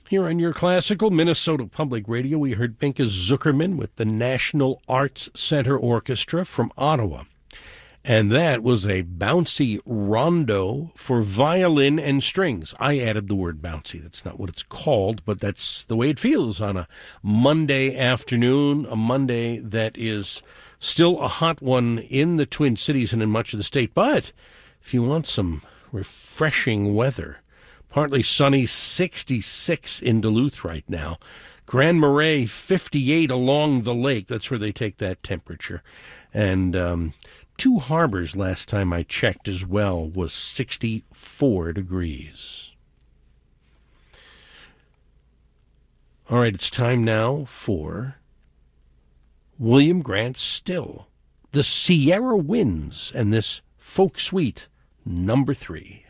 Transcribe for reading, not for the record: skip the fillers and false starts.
Here on your classical Minnesota Public Radio, we heard Pinchas Zuckerman with the National Arts Center Orchestra from Ottawa. And that was a bouncy rondo for violin and strings. I added the word bouncy. That's not what it's called, but that's the way it feels on a Monday afternoon, a Monday that is still a hot one in the Twin Cities and in much of the state. But if you want some refreshing weather, partly sunny, 66 in Duluth right now. Grand Marais, 58 along the lake. That's where they take that temperature. And Two Harbors, last time I checked as well, was 64 degrees. All right, it's time now for William Grant Still, the Sierra Winds, and this folk suite, number 3.